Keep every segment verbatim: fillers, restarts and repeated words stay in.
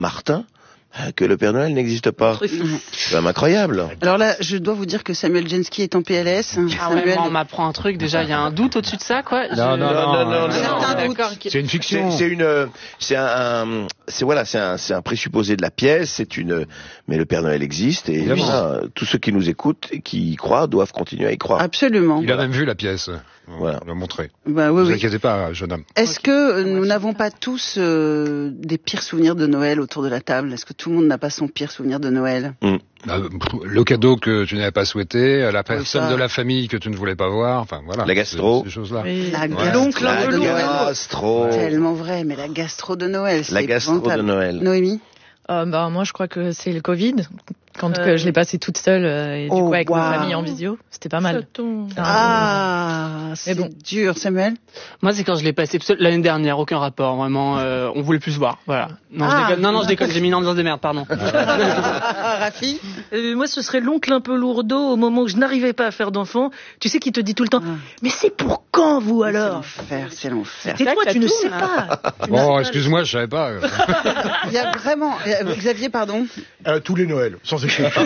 Martin, que le Père Noël n'existe pas. C'est quand même incroyable. Alors là, je dois vous dire que Samuel Genski est en P L S. Ah Samuel... ouais, on m'apprend un truc, déjà, il y a un doute au-dessus de ça, quoi. Non, je... non, non, non, non, non, non, non. C'est une fiction. C'est, c'est une, c'est un, c'est voilà, c'est un, c'est un présupposé de la pièce, c'est une, mais le Père Noël existe et Oui. voilà, tous ceux qui nous écoutent et qui y croient doivent continuer à y croire. Absolument. Il a même vu la pièce. Voilà. On l'a montré. Bah, oui, Ne vous oui. inquiétez pas, jeune homme. Est-ce que euh, nous n'avons pas tous euh, des pires souvenirs de Noël autour de la table? Est-ce que tout le monde n'a pas son pire souvenir de Noël? Bah, le cadeau que tu n'avais pas souhaité, la personne ça. de la famille que tu ne voulais pas voir, enfin voilà. La gastro. Ces, ces choses-là. La Ouais. gastro L'oncle un peu de lourd. Noël. Gastro. Tellement vrai, mais la gastro de Noël, c'est La gastro de épouvantable. Noël. Noémie? Euh, bah, moi, je crois que c'est le Covid. Quand Euh. que je l'ai passé toute seule euh, et du Oh, coup avec wow. ma famille en visio, c'était pas mal. Ah, c'est bon. dur, Samuel. Moi, c'est quand je l'ai passé seul l'année dernière, aucun rapport, vraiment. Euh, on voulait plus se voir, voilà. Non, Ah. je déconne. Non, non, je déconne. J'ai mis une ambiance de merde, pardon. Ah, Rafi? Euh, moi, ce serait l'oncle un peu lourdeau au moment où je n'arrivais pas à faire d'enfant. Tu sais, qui te dit tout le temps, Ah. mais c'est pour quand, vous, C'est alors? l'enfer, c'est l'enfer. C'est toi, Tac, tu ne la sais toune, pas. Tu Bon, n'as- excuse-moi, je savais pas. Il y a vraiment... euh, Xavier, pardon. Euh, tous les Noëls, sans exception.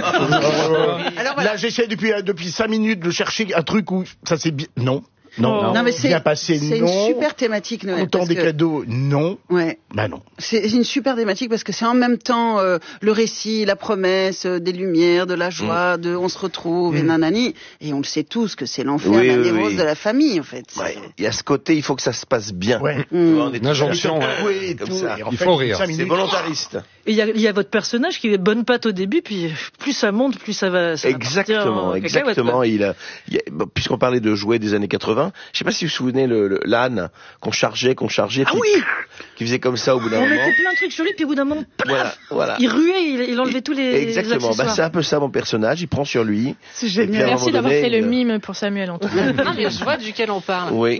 Alors voilà. Là, j'essaie depuis euh, depuis cinq minutes de chercher un truc où ça s'est bien. Non, non, Oh. Non, mais c'est, bien passé. c'est Non. une super thématique, Noël. Content parce des que- cadeaux. Non. Ouais. Bah non. C'est une super thématique parce que c'est en même temps euh, le récit, la promesse, euh, des lumières, de la joie, de on se retrouve et Mm. nanani. Et on le sait tous que c'est l'enfer, Oui, la oui, névrose oui. de la famille, en fait. C'est- Ouais. Il y a ce côté, il faut que ça se passe bien. Ouais. Mm. Tu vois, on est Une injonction. tous- ouais. Oui, Et comme tout, ça. et en Il fait, faut rire. cinq C'est minutes- volontariste. Et il y a, il y a votre personnage qui est bonne patte au début, puis plus ça monte, plus ça va. Ça va Exactement, partir en cacahuète, exactement. quoi. Il a, il a- bon, puisqu'on parlait de jouets des années quatre-vingts, je sais pas si vous vous souvenez le, le- l'âne qu'on chargeait, qu'on chargeait, Ah puis oui. qui faisait comme ça au bout d'un On moment. mettait plein de trucs sur lui, puis au bout d'un moment, plaf, Voilà, voilà. il ruait, il, il enlevait tous les Exactement. Bah, accessoires. c'est un peu ça mon personnage. Il prend sur lui. C'est Et puis, à génial. un Merci moment d'avoir donné, fait le il- mime pour Samuel en tout cas. Ah, mais je vois duquel on parle. Oui.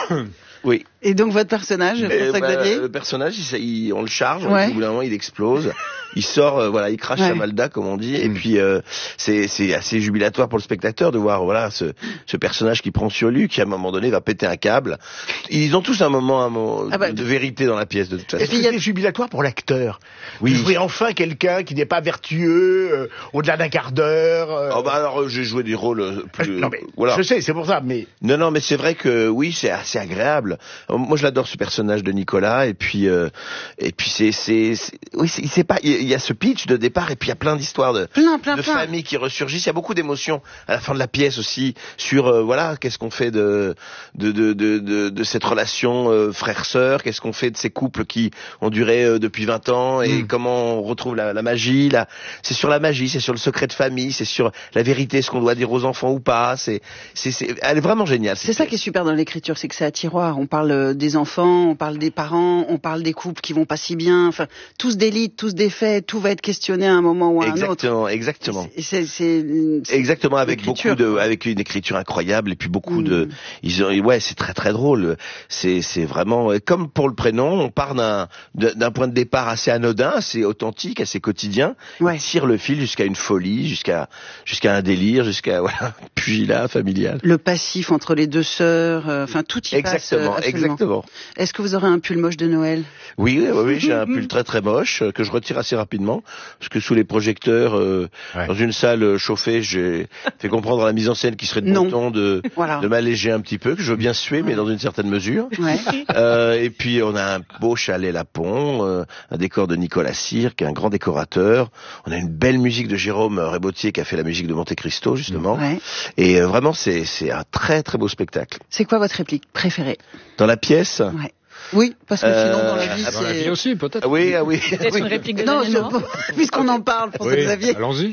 Oui. Et donc votre personnage, Et, François bah, Xavier? le personnage, il, il- on le charge, Ouais. au bout d'un moment, il explose, il sort, euh, voilà, il crache Ouais. sa malda, comme on dit, et Mm. puis euh, c'est, c'est assez jubilatoire pour le spectateur de voir, voilà, ce, ce personnage qui prend sur lui, qui à un moment donné va péter un câble. Ils ont tous un moment, un moment Ah bah, de, de vérité dans la pièce, de toute façon. Est-ce que c'est jubilatoire pour l'acteur? Oui. Vous jouez enfin quelqu'un qui n'est pas vertueux, euh, au-delà d'un quart d'heure. euh, Oh bah alors euh, j'ai joué des rôles euh, plus, non mais voilà. je sais, c'est pour ça. Mais Non, non, mais c'est vrai que oui, c'est assez agréable. Euh, Moi, je l'adore ce personnage de Nicolas, et puis, euh, et puis c'est, c'est, c'est oui, c'est, il sait pas. Il y a- il y a ce pitch de départ, et puis il y a plein d'histoires de, Plein, plein, de plein. familles qui ressurgissent. Il y a beaucoup d'émotions à la fin de la pièce aussi sur, euh, voilà, qu'est-ce qu'on fait de, de, de, de, de, de cette relation euh, frère-sœur, qu'est-ce qu'on fait de ces couples qui ont duré euh, depuis vingt ans, et Mm. comment on retrouve la, la magie. Là, c'est sur la magie, c'est sur le secret de famille, c'est sur la vérité, ce qu'on doit dire aux enfants ou pas. C'est, c'est, c'est elle est vraiment géniale. C'est ça qui est super dans l'écriture, c'est que c'est à tiroir. On parle euh, des enfants, on parle des parents, on parle des couples qui vont pas si bien. Enfin, tous des leads, tous des faits, tout va être questionné à un moment ou à un autre. Exactement, exactement. C'est, c'est, c'est, c'est- Exactement, avec l'écriture, beaucoup de, quoi. avec une écriture incroyable et puis beaucoup Mm. de, ils ont, ouais, c'est très très drôle. C'est, c'est vraiment comme pour le prénom, on part d'un, d'un point de départ assez anodin, assez authentique, assez quotidien, Ouais. il tire le fil jusqu'à une folie, jusqu'à, jusqu'à un délire, jusqu'à voilà, pugilat familial. Le passif entre les deux sœurs, euh, enfin tout y passe. euh, Exactement, absolument. exactement. Est-ce que vous aurez un pull moche de Noël? Oui, oui, oui, oui, j'ai un pull très très moche euh, que je retire assez rapidement parce que sous les projecteurs, euh, Ouais. dans une salle euh, chauffée, j'ai fait comprendre à la mise en scène qu'il serait de Non. bon ton de, Voilà. de m'alléger un petit peu, que je veux bien suer, mais dans une certaine mesure. Ouais. Euh, et puis on a un beau chalet Lapon, euh, un décor de Nicolas Cyr, qui est un grand décorateur. On a une belle musique de Jérôme Rébautier qui a fait la musique de Monte Cristo justement. Ouais. Et euh, vraiment c'est c'est un très très beau spectacle. C'est quoi votre réplique préférée? Dans la pièce. Ouais. Oui, parce que Euh, sinon dans la vie Ah, dans la vie c'est... aussi, peut-être. Ah oui, ah oui. Peut-être oui. une réplique de Non, Daniel Laurent. je- puisqu'on en parle, François Oui, Xavier. allons-y.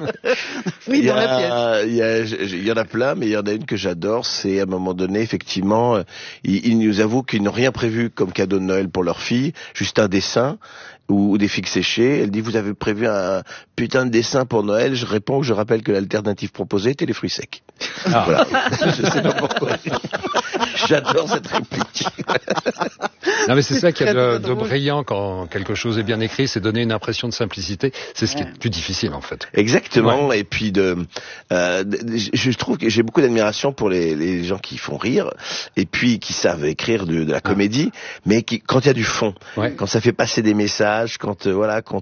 Oui, il y dans la a- pièce. Il y, a- il y en a plein, mais il y en a une que j'adore. C'est à un moment donné, effectivement, euh, ils, ils nous avouent qu'ils n'ont rien prévu comme cadeau de Noël pour leur fille, juste un dessin ou, ou des figues séchées. Elle dit, vous avez prévu un putain de dessin pour Noël. Je réponds que je rappelle que l'alternative proposée était les fruits secs. Ah. Voilà. Je sais pas pourquoi. J'adore cette réplique. Non, mais c'est ça qu'il y a très, de, très de drôle. brillant quand quelque chose est bien écrit, c'est donner une impression de simplicité. C'est ce qui Ouais. est plus difficile, en fait. Exactement. Et puis de, euh, de- de- je trouve que j'ai beaucoup d'admiration pour les, les gens qui font rire et puis qui savent écrire de, de la comédie, mais qui, quand il y a du fond, Ouais. quand ça fait passer des messages, ménage, quand euh, voilà, quand